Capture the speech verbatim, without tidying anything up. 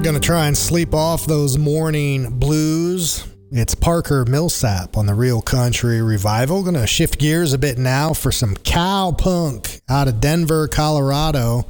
Gonna try and sleep off those morning blues. It's Parker Millsap on the Real Country Revival. Gonna shift gears a bit now for some cowpunk out of Denver, Colorado.